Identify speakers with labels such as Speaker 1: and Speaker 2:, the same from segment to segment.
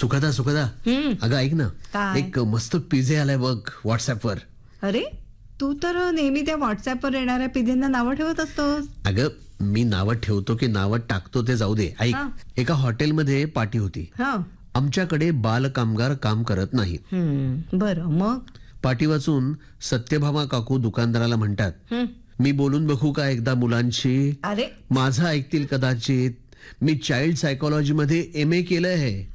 Speaker 1: सुखदा सुखदा, अगं ऐक ना,
Speaker 2: काय?
Speaker 1: एक मस्त पिझ्झे आलाय बघ व्हॉट्सअपवर.
Speaker 2: अरे तू तर नेहमी त्या व्हॉट्सअपवर येणाऱ्या पिझ्झ्यांना नावं ठेवत असतोस.
Speaker 1: अगं मी नावं ठेवतो की नावं टाकतो ते जाऊ दे. ऐक,
Speaker 2: हा.
Speaker 1: एका हॉटेलमध्ये पार्टी होती.
Speaker 2: हा.
Speaker 1: आमच्याकडे बालकामगार काम करत नाहीत.
Speaker 2: बरं मग.
Speaker 1: पाटी वाचून सत्यभामा काकू दुकानदाराला म्हणतात, मी बोलून बघू का एकदा मुलांशी?
Speaker 2: अरे
Speaker 1: माझं ऐकतील कदाचित. मी चाइल्ड सायकोलॉजी मध्ये MA केलंय आहे.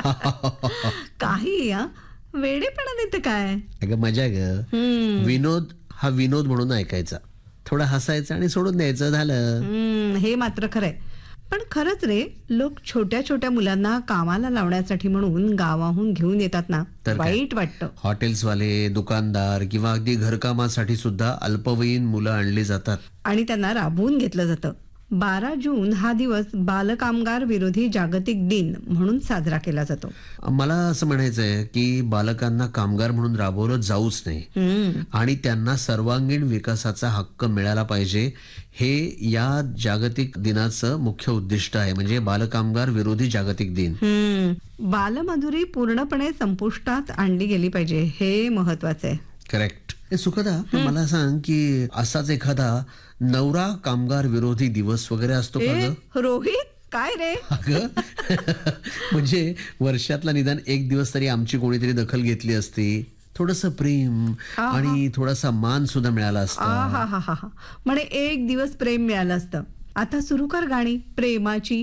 Speaker 2: काही वेडेपणा देते काय.
Speaker 1: अगं मजा ग. विनोद हा विनोद म्हणून ऐकायचा, थोडं हसायचं आणि सोडून द्यायचं, झालं.
Speaker 2: हे मात्र खरंय. पण खरंच रे, लोक छोट्या छोट्या मुलांना कामाला लावण्यासाठी म्हणून गावाहून घेऊन येतात ना,
Speaker 1: तर काय?
Speaker 2: वाईट वाटतं.
Speaker 1: हॉटेल्सवाले, दुकानदार किंवा अगदी घरकामासाठी सुद्धा अल्पवयीन मुलं आणली जातात.
Speaker 2: आणि त्यांना राबवून घेतलं जातं. 12 जून हा दिवस बालकामगार विरोधी जागतिक दिन म्हणून साजरा केला जातो.
Speaker 1: मला असं म्हणायचंय की बालकांना कामगार म्हणून राबवलं जाऊच नाही आणि त्यांना सर्वांगीण विकासाचा हक्क मिळाला पाहिजे, हे या जागतिक दिनाचं मुख्य उद्दिष्ट आहे. म्हणजे बालकामगार विरोधी जागतिक दिन.
Speaker 2: बालमजुरी पूर्णपणे संपुष्टात आणली गेली पाहिजे, हे महत्वाचं आहे.
Speaker 1: करेक्ट. सुखदा, मला सांग की असाच एखादा नवरा कामगार विरोधी दिवस वगैरे असतो का ग?
Speaker 2: रोहित, काय रे?
Speaker 1: अगं म्हणजे वर्षातला निदान एक दिवस तरी आमची कोणीतरी दखल घेतली असती, थोडस प्रेम आणि थोडासा मान सुद्धा मिळाला असता.
Speaker 2: हा. म्हणे एक दिवस प्रेम मिळालं असतं. आता सुरू कर गाणी प्रेमाची.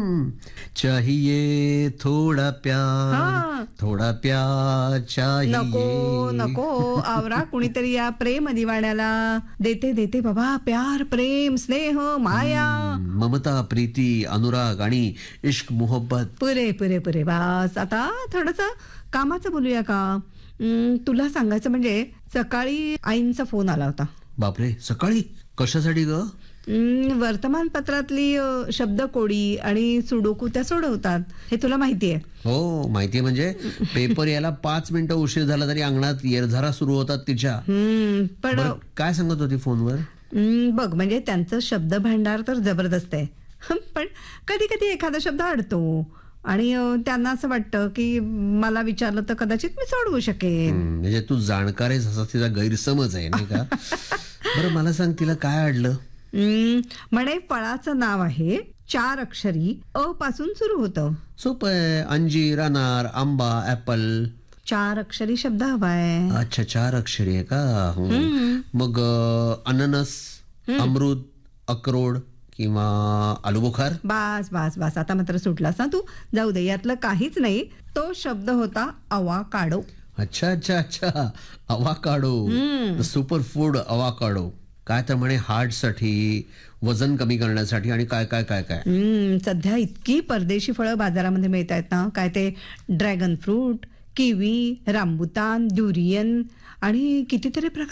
Speaker 1: चाहिए थोडा प्यार, थोडा प्यार चाहिए.
Speaker 2: नको आवरा कुणीतरी या प्रेम दिवाण्याला. देते बाबा प्यार, प्रेम, स्नेह, माया,
Speaker 1: ममता, प्रीती, अनुराग आणि इश्क, मोहब्बत.
Speaker 2: पुरे बस. आता थोडस कामाचं बोलूया का? तुला सांगायचं म्हणजे सकाळी आईंचा फोन आला होता.
Speaker 1: बापरे, सकाळी? कशासाठी ग?
Speaker 2: वर्तमानपत्रातली शब्दकोडी आणि सुडोकू त्या सोडवतात, हे तुला माहितीये?
Speaker 1: हो माहितीये. म्हणजे पेपर यायला 5 मिनिटं उशीर झाला तरी अंगणात येरझारा सुरू होतात तिच्या.
Speaker 2: पण
Speaker 1: काय सांगत होती फोनवर?
Speaker 2: बघ, म्हणजे त्यांचं शब्द भांडार तर जबरदस्त आहे. पण कधी कधी एखादा शब्द अडतो आणि त्यांना असं वाटतं की मला विचारलं तर कदाचित मी सोडवू शकेन.
Speaker 1: म्हणजे तू जाणकार आहेस असा तिचा गैरसमज आहे, नाही का? बरं मला सांग, तिला काय अडलं?
Speaker 2: म्हणे फळाचं नाव आहे 4 अक्षरी, अ पासून सुरू होतं.
Speaker 1: सोपं आहे. अंजीर, अनार, आंबा, ऍपल.
Speaker 2: 4 अक्षरी शब्द हवाय.
Speaker 1: अच्छा, 4 अक्षरी आहे का? मग अननस, अमृत, अक्रोड किंवा आलूबुखार.
Speaker 2: बस आता मात्र सुटलास ना तू. जाऊ दे, यातलं काहीच नाही. तो शब्द होता अवाकाडो.
Speaker 1: अच्छा, अवाकाडो, सुपर फूड अवाकाडो. काय तर म्हणे हार्टसाठी, वजन कमी करण्यासाठी आणि काय काय काय काय.
Speaker 2: सध्या इतकी परदेशी फळं बाजारामध्ये मिळत आहेत ना, काय ते dragon fruit, kiwi, rambutan, durian आणि कितीतरी प्रकार